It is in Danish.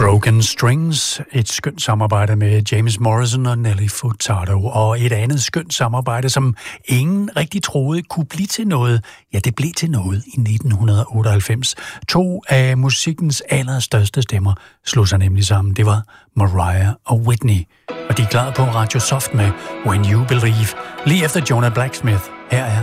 Broken Strings, et skønt samarbejde med James Morrison og Nelly Furtado, og et andet skønt samarbejde, som ingen rigtig troede kunne blive til noget. Ja, det blev til noget i 1998. To af musikkens allerstørste stemmer slog sig nemlig sammen. Det var Mariah og Whitney. Og de er klar på Radio Soft med When You Believe. Lige efter Jonah Blacksmith. Her er